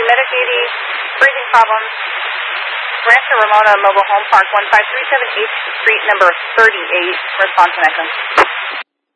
Metaduty, breathing problems. Rancho Ramona Mobile Home Park, 1537 8th Street, number 38. Response connections.